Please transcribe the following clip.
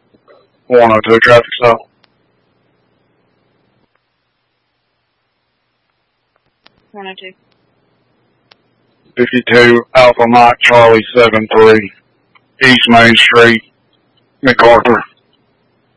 102 traffic stop. 102. 52 Alpha Mike Charlie 73, East Main Street, MacArthur.